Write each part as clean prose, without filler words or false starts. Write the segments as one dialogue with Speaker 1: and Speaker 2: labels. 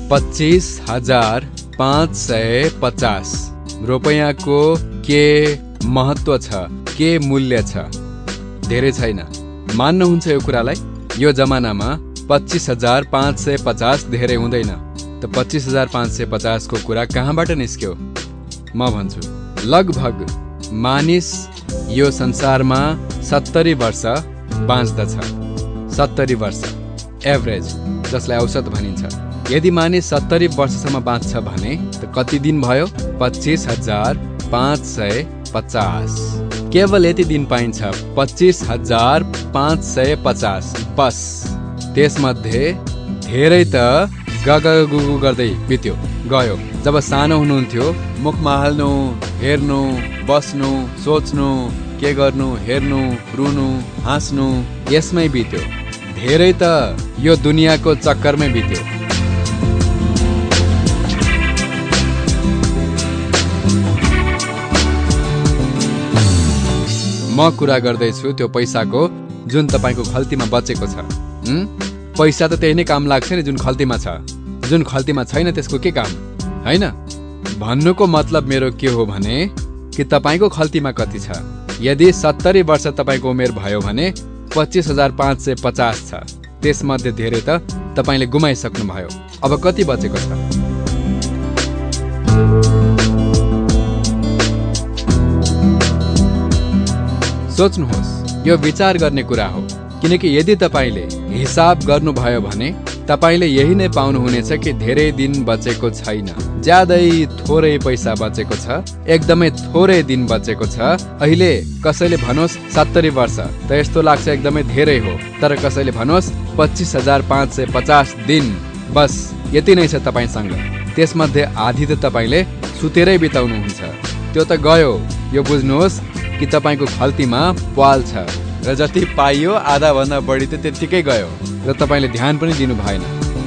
Speaker 1: 25,550 रुपैयाँको के महत्व छ, के मूल्य छ? धेरै छैन। मान्नुहुन्छ यो कुरालाई? यो जमानामा 25,550 धेरै हुँदैन। त 25,550 को कुरा कहाँबाट निस्क्यो? म भन्छु, लगभग मानिस यो संसारमा 70 वर्ष बाँच्दछ। 70 वर्ष एभरेज, जसलाई औसत भनिन्छ। यदि मानिस 70 वर्षसम्म बाँच्छ भने त कति दिन भयो? 25,550। केवल यति दिन पाइन्छ, 25,550 बस। त्यसमध्ये धेरै त गगगुगु गर्दै बित्यो, गयो। जब सानो हुनुहुन्थ्यो, मुखमा हाल्नु, हेर्नु, बस्नु, सोच्नु, के गर्नु, हेर्नु, रुनु, हाँस्नु, यसमै बित्यो। धेरै त यो दुनियाँको चक्करमै बित्यो। म कुरा गर्दैछु त्यो पैसाको जुन तपाईँको खल्तीमा बचेको छ। पैसा त त्यही नै काम लाग्छ नि जुन खल्तीमा छ। जुन खल्तीमा छैन त्यसको के काम, हैन? भन्नुको मतलब मेरो के हो भने कि तपाईँको खल्तीमा कति छ? यदि 70 वर्ष तपाईँको उमेर भयो भने 25,550 छ। त्यसमध्ये धेरै त तपाईँले गुमाइसक्नु भयो। अब कति बचेको छ? सोच्नुहोस्, यो विचार गर्ने कुरा हो। किनकि यदि तपाईँले हिसाब गर्नुभयो भने तपाईँले यही नै पाउनुहुनेछ कि धेरै दिन बचेको छैन। ज्यादै थोरै पैसा बचेको छ, एकदमै थोरै दिन बचेको छ। अहिले कसैले भनोस् 70 वर्ष त यस्तो लाग्छ एकदमै धेरै हो। तर कसैले भनोस् 25,550 दिन, बस यति नै छ तपाईँसँग। त्यसमध्ये आधी त तपाईँले सुतेरै बिताउनुहुन्छ। त्यो त गयो। यो बुझ्नुहोस् कि तपाईँको खल्तीमा पाल छ र जति पाइयो आधा भन्दा बढी त त्यतिकै गयो र तपाईँले ध्यान पनि दिनु भएन।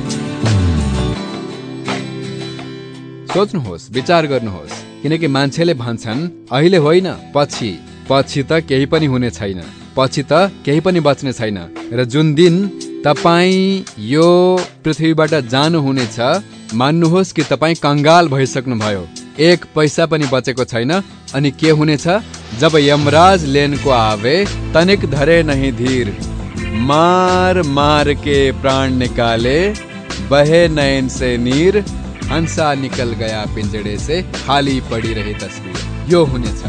Speaker 1: सोच्नुहोस्, विचार गर्नुहोस्। किनकि मान्छेले भन्छन् अहिले होइन, पछि। पछि त केही पनि हुने छैन, पछि त केही पनि बच्ने छैन। र जुन दिन तपाईँ यो पृथ्वीबाट जानुहुनेछ, मान्नुहोस् कि तपाईँ कंगाल भइसक्नु भयो। एक पैसा पनि बचेको छैन। अनि के हुनेछ? जब यमराज लेन को आवे, तनिक धरे नहीं धीर, मार मार के प्राण निकाले, बहे नयन से नीर, हंसा निकल गया पिंजड़े से, खाली पड़ी रही तस्वीर। यो हुनेछ।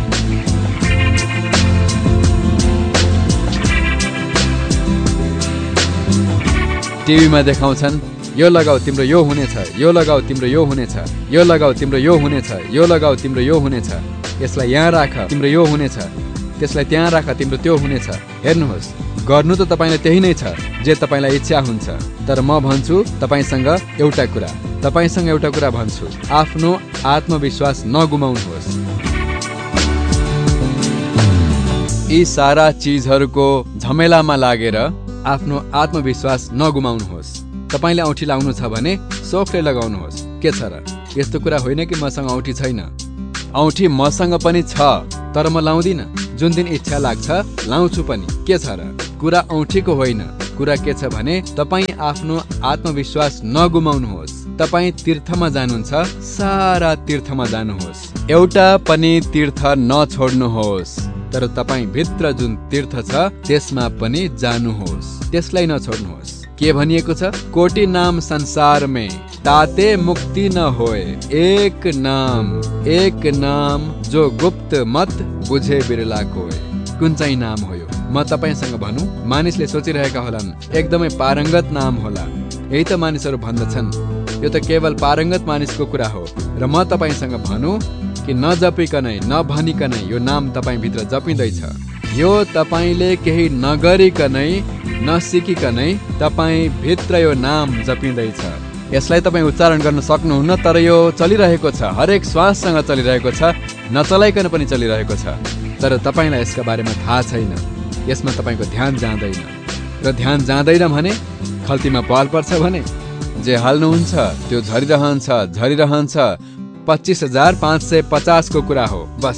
Speaker 1: टिभीमा देखाउँछन्, यो लगाऊ तिम्रो यो हुनेछ, यो लगाऊ तिम्रो यो हुनेछ, यो लगाऊ तिम्रो यो हुनेछ, यो लगाऊ तिम्रो यो हुनेछ, यसलाई यहाँ राख तिम्रो यो हुनेछ, त्यसलाई त्यहाँ राख तिम्रो त्यो हुनेछ। हेर्नुहोस्, गर्नु त तपाईँलाई त्यही नै छ जे तपाईँलाई इच्छा हुन्छ। तर म भन्छु तपाईँसँग एउटा कुरा भन्छु, आफ्नो आत्मविश्वास नगुमाउनुहोस्। यी सारा चिजहरूको झमेलामा लागेर आफ्नो आत्मविश्वास नगुमाउनुहोस्। तपाईँले औँठी लाउनु छ भने सोखले लगाउनुहोस्। के छ र? यस्तो कुरा होइन कि मसँग औँठी छैन। औँठी मसँग पनि छ, तर म लाउँदिन। जुन दिन इच्छा लाग्छ लाउँछु पनि। के छ र? कुरा औँठीको होइन, कुरा के छ भने तपाईँ आफ्नो आत्मविश्वास नगुमाउनुहोस्। तपाईँ तीर्थमा जानुहुन्छ, सारा तीर्थमा जानुहोस्, एउटा पनि तीर्थ नछोड्नुहोस्। तर तपाईँ भित्र जुन तीर्थ छ त्यसमा पनि जानुहोस्, त्यसलाई नछोड्नुहोस्। के भनिएको छ? कोटि नाम संसार में, ताते मुक्ति न होए, एक नाम जो गुप्त मत बुझे बिरला कोए। कुन चाहिँ नाम हो यो? म तपाईसँग भनौँ, मानिसले सोचिरहेका होलान् एकदमै पारङ्गत नाम होला। यही त मानिसहरू भन्दछन्। यो त केवल पारङ्गत मानिसको कुरा हो। र म तपाईसँग भनौँ कि नजपिकनै नभनिकनै यो नाम तपाईँ भित्र जपिँदैछ। यो तपाईँले केही नगरिकनै नसिकिकनै तपाईँ भित्र यो नाम जपिँदैछ। यसलाई तपाईँ उच्चारण गर्न सक्नुहुन्न, तर यो चलिरहेको छ, हरेक श्वाससँग चलिरहेको छ, नचलाइकन पनि चलिरहेको छ। तर तपाईँलाई यसका बारेमा थाहा छैन। यसमा तपाईँको ध्यान जाँदैन। र ध्यान जाँदैन भने खल्तीमा पाल पर्छ भने जे हाल्नुहुन्छ त्यो झरिरहन्छ। 25,550 को कुरा हो, बस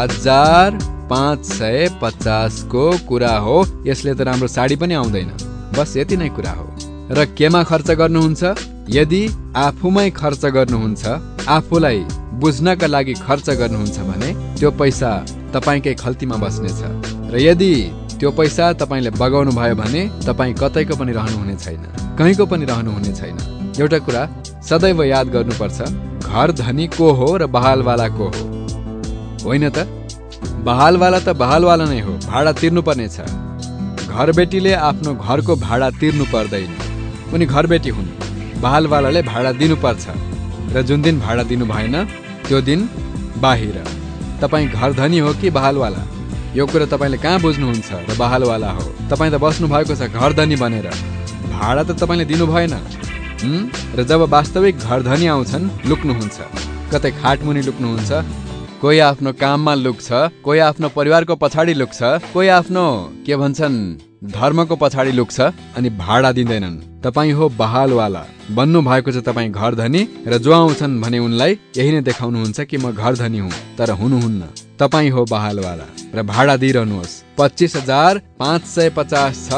Speaker 1: 25,550 को कुरा हो। यसले त राम्रो साडी पनि आउँदैन। बस यति नै कुरा हो। र केमा खर्च गर्नुहुन्छ? यदि आफूमै खर्च गर्नुहुन्छ, आफूलाई बुझ्नका लागि खर्च गर्नुहुन्छ भने त्यो पैसा तपाईँकै खल्तीमा बस्नेछ। र यदि त्यो पैसा तपाईँले बगाउनु भयो भने तपाईँ कतैको पनि रहनुहुने छैन, कहीँको पनि रहनुहुने छैन। एउटा कुरा सदैव याद गर्नुपर्छ, घर धनी को हो र बहालवाला को हो? होइन त, बहालवाला त बहालवाला नै हो, भाडा तिर्नुपर्ने छ। घरबेटीले आफ्नो घरको भाडा तिर्नु पर्दैन, उनी घरबेटी हुन्। बहालवालाले भाडा दिनुपर्छ र जुन दिन भाडा दिनु भएन त्यो दिन बाहिर। तपाईँ घर धनी हो कि बहालवाला? यो कुरा तपाईँले कहाँ बुझ्नुहुन्छ? र बहालवाला हो, तपाईँ त बस्नु भएको छ घर धनी बनेर, भाडा त तपाईँले दिनु भएन। र जब वास्तविक घर धनी आउँछन् लुक्नुहुन्छ, कतै खाटमुनि लुक्नुहुन्छ, कोही आफ्नो काममा लुक्छ, कोही आफ्नो परिवारको पछाडि लुक्छ, कोही आफ्नो के भन्छन् धर्मको पछाडि लुक्छ, अनि भाडा दिँदैनन्। तपाईँ हो बहालवाला, बन्नु भएको छ तपाईँ घर धनी। र जो आउँछन् भने उनलाई यही नै देखाउनुहुन्छ कि म घर धनी हुँ, तर हुनुहुन्न, तपाईँ हो बहालवाला। र भाडा दिइरहनुहोस्। 25,550 छ,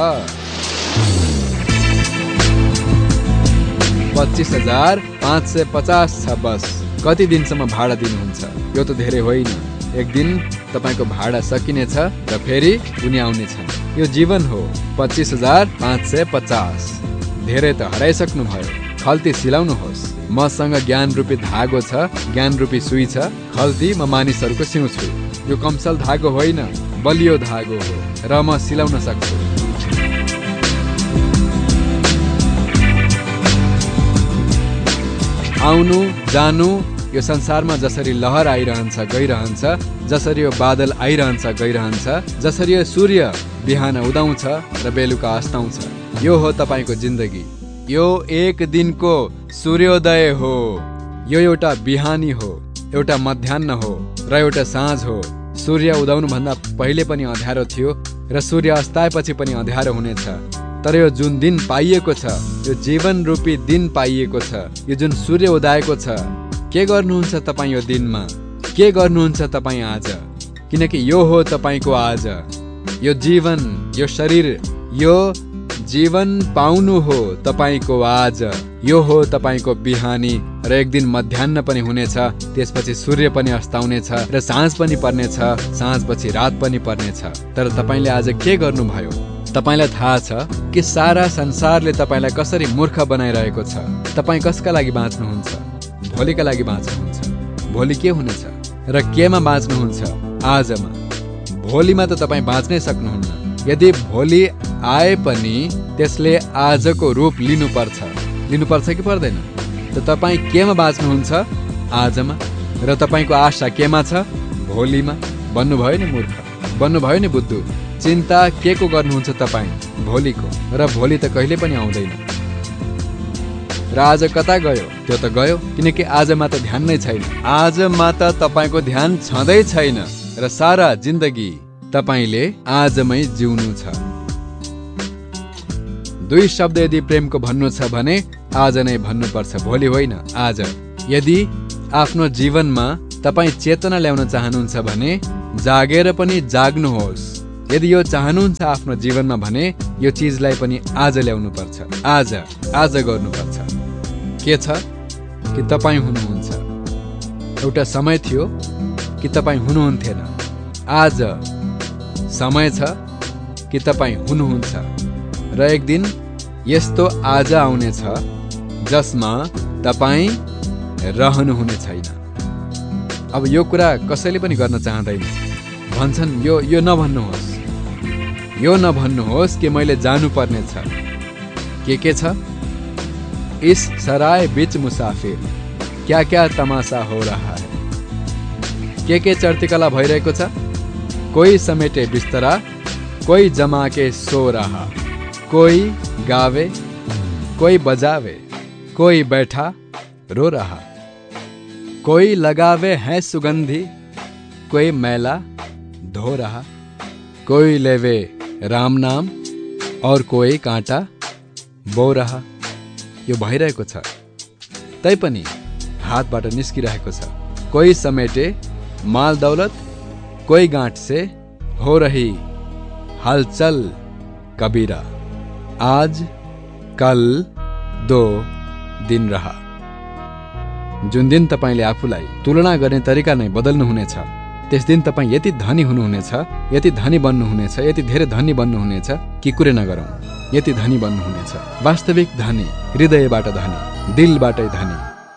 Speaker 1: 25,550 छ बस। कति दिनसम्म भाडा दिनुहुन्छ? यो त धेरै होइन। एक दिन तपाईँको भाडा सकिनेछ र फेरि उनी आउनेछन्। यो जीवन हो। 25,550 धेरै त हराइसक्नुभयो। खल्ती सिलाउनुहोस्। मसँग ज्ञान रूपी धागो छ, ज्ञान रूपी सुई छ, खल्ती म मानिसहरूको सिउँछु। यो कमसल धागो होइन, बलियो धागो हो र म सिलाउन सक्छु। आउनु जानु यो संसारमा जसरी लहर आइरहन्छ गइरहन्छ, जसरी यो बादल आइरहन्छ गइरहन्छ, जसरी यो सूर्य बिहान उदाउँछ र बेलुका अस्ताउँछ, यो हो तपाईँको जिन्दगी। यो एक दिनको सूर्योदय हो। यो एउटा बिहानी हो, एउटा मध्याह्न हो र एउटा साँझ हो। सूर्य उदाउनु भन्दा पहिले पनि अँध्यारो थियो र सूर्य अस्ताएपछि पनि अँध्यारो हुनेछ। तर यो जुन दिन पाइएको छ, यो जीवन रूपी दिन पाइएको छ, यो जुन सूर्य उदाएको छ, के गर्नुहुन्छ तपाईँ यो दिनमा? के गर्नुहुन्छ तपाईँ आज? किनकि यो हो तपाईँको आज। यो जीवन, यो शरीर, यो जीवन पाउनु हो तपाईँको आज। यो हो तपाईँको बिहानी र एक दिन मध्याह्न पनि हुनेछ, त्यसपछि सूर्य पनि अस्ताउनेछ र साँझ पनि पर्नेछ, साँझपछि रात पनि पर्नेछ। तर तपाईँले आज के गर्नुभयो? तपाईँलाई थाहा छ कि सारा संसारले तपाईँलाई कसरी मूर्ख बनाइरहेको छ। तपाईँ कसका लागि बाँच्नुहुन्छ? भोलिका लागि बाँच्नुहुन्छ। भोलि के हुनेछ र केमा बाँच्नुहुन्छ? आजमा। भोलिमा त तपाईँ बाँच्नै सक्नुहुन्न। यदि भोलि आए पनि त्यसले आजको रूप लिनुपर्छ कि पर्दैन? त तपाईँ केमा बाँच्नुहुन्छ? आजमा। र तपाईँको आशा केमा छ? भोलिमा। बन्नुभयो नि मूर्ख, बन्नुभयो नि बुद्धु। चिन्ता के को गर्नुहुन्छ तपाईँ? भोलिको। र भोलि त कहिले पनि आउँदैन। र आज कता गयो? त्यो त गयो, किनकि आजमा त ध्यान नै छैन। आजमा त तपाईँको ध्यान छँदै छैन र सारा जिन्दगी तपाईँले आजमै जिउनु छ। दुई शब्द यदि प्रेमको भन्नु छ भने आज नै भन्नुपर्छ, भोलि होइन, आज। यदि आफ्नो जीवनमा तपाईँ चेतना ल्याउन चाहनुहुन्छ भने जागेर पनि जाग्नुहोस्। यदि यो चाहनुहुन्छ आफ्नो जीवनमा भने यो चिजलाई पनि आज ल्याउनु पर्छ। आज गर्नुपर्छ। के छ कि तपाईँ हुनुहुन्छ। एउटा समय थियो कि तपाईँ हुनुहुन्थेन। आज समय छ कि तपाईँ हुनुहुन्छ र एक दिन यस्तो आज आउनेछ जसमा तपाईँ रहनुहुने छैन। अब यो कुरा कसैले पनि गर्न चाहँदैन। भन्छन् यो नभन्नुहोस्, यो नभन्नुहोस् कि मैले जानुपर्ने छ। के छ? इस सराय बीच मुसाफिर क्या क्या तमाशा हो रहा है। के चर्तिकला भइरहेको छ? कोही समेटे बिस्तरा, कोही जमा के सो रहा, कोही गावे, कोई बजावे, कोई बैठा रो रहा, कोई लगावे है सुगंधी, कोई मैला धो रहा, कोई लेवे राम नाम और कोई काँटा बो रहा। यो भइरहेको छ, तैपनि हातबाट निस्किरहेको छ। कोई समेटे माल दौलत, कोई गांठ से हो रही हलचल कबीरा। आज कल 2 दिन रहा। जुन दिन तपाईले आफूलाई तुलना गर्ने तरिका नै बदल्नुहुनेछ त्यस दिन तपाईँ यति धनी हुनुहुनेछ, यति धनी बन्नुहुनेछ, यति धेरै धनी बन्नुहुनेछ कि कुरै नगरौँ। यति धनी बन्नुहुनेछ, वास्तविक धनी, हृदयबाट धनी, दिलबाटै धनी।